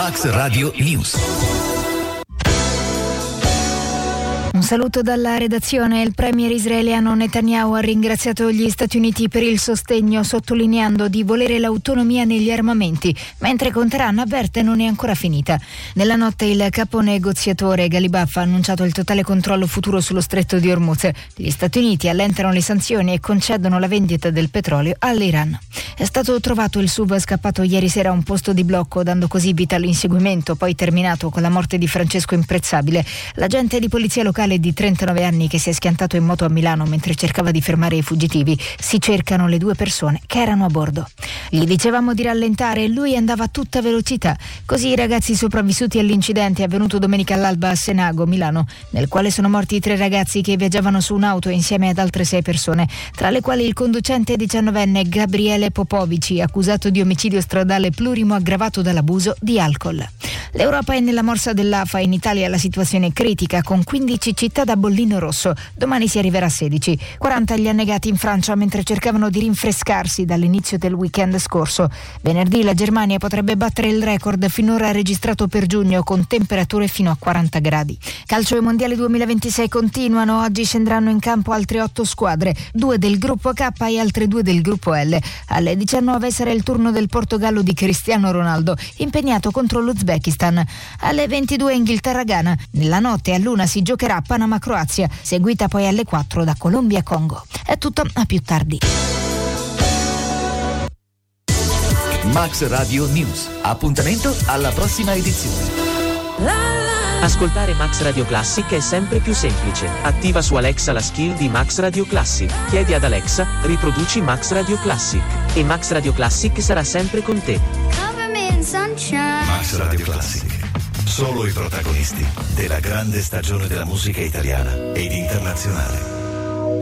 Max Radio News. Un saluto dalla redazione. Il premier israeliano Netanyahu ha ringraziato gli Stati Uniti per il sostegno, sottolineando di volere l'autonomia negli armamenti, mentre con Teheran avverte non è ancora finita. Nella notte il capo negoziatore Ghalibaf ha annunciato il totale controllo futuro sullo stretto di Hormuz. Gli Stati Uniti allentano le sanzioni e concedono la vendita del petrolio all'Iran. È stato trovato il SUV scappato ieri sera a un posto di blocco, dando così vita all'inseguimento, poi terminato con la morte di Francesco Imprezzabile, l'agente di polizia locale di 39 anni che si è schiantato in moto a Milano mentre cercava di fermare i fuggitivi. Si cercano le 2 persone che erano a bordo. Gli dicevamo di rallentare e lui andava a tutta velocità. Così i ragazzi sopravvissuti all'incidente avvenuto domenica all'alba a Senago, Milano, nel quale sono morti 3 ragazzi che viaggiavano su un'auto insieme ad altre 6 persone, tra le quali il conducente 19enne Gabriele Popovici, accusato di omicidio stradale plurimo aggravato dall'abuso di alcol. L'Europa è nella morsa dell'AFA. In Italia la situazione è critica, con 15 città da bollino rosso. Domani si arriverà a 16. 40 gli annegati in Francia mentre cercavano di rinfrescarsi dall'inizio del weekend scorso. Venerdì la Germania potrebbe battere il record finora registrato per giugno, con temperature fino a 40 gradi. Calcio e mondiali 2026 continuano. Oggi scenderanno in campo altre 8 squadre, 2 del gruppo K e altre 2 del gruppo L. Alle 19 sarà il turno del Portogallo di Cristiano Ronaldo, impegnato contro l'Uzbekistan. Alle 22 Inghilterra-Ghana. Nella notte all'1 si giocherà Panama-Croazia, seguita poi alle 4 da Colombia-Congo. È tutto, a più tardi. Max Radio News. Appuntamento alla prossima edizione. Ascoltare Max Radio Classic è sempre più semplice. Attiva su Alexa la skill di Max Radio Classic. Chiedi ad Alexa, riproduci Max Radio Classic. E Max Radio Classic sarà sempre con te. Max Radio Classic. Solo i protagonisti della grande stagione della musica italiana ed internazionale.